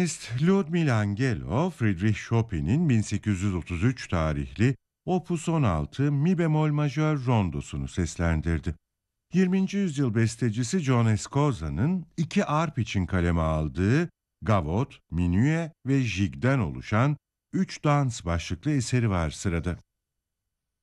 Piyanist Ludmila Angelo, Friedrich Chopin'in 1833 tarihli Opus 16 Mi bemol majör rondosunu seslendirdi. 20. yüzyıl bestecisi John Escoza'nın iki arp için kaleme aldığı Gavotte, Minue ve Jig'den oluşan üç dans başlıklı eseri var sırada.